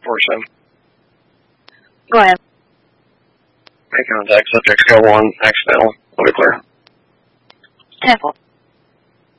4-7. Go ahead. Make contact, subject scale 1, accidental. We'll be clear.